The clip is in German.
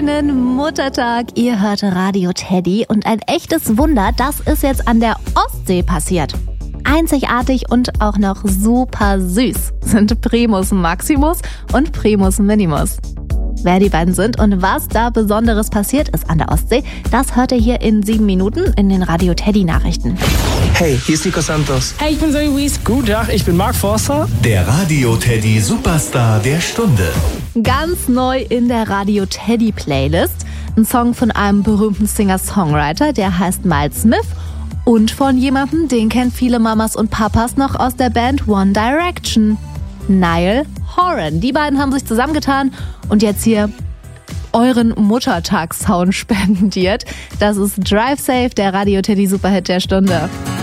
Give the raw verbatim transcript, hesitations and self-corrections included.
Schönen Muttertag. Ihr hört Radio Teddy und ein echtes Wunder, das ist jetzt an der Ostsee passiert. Einzigartig und auch noch super süß sind Primus Maximus und Primus Minimus. Wer die beiden sind und was da Besonderes passiert ist an der Ostsee, das hört ihr hier in sieben Minuten in den Radio Teddy Nachrichten. Hey, hier ist Nico Santos. Hey, ich bin Zoe Wies. Guten Tag, ich bin Mark Forster. Der Radio Teddy Superstar der Stunde. Ganz neu in der Radio Teddy Playlist. Ein Song von einem berühmten Singer-Songwriter, der heißt Miles Smith. Und von jemandem, den kennen viele Mamas und Papas noch aus der Band One Direction. Niall Horan. Die beiden haben sich zusammengetan und jetzt hier euren Muttertagssound spendiert. Das ist Drive Safe, der Radio Teddy Superhit der Stunde.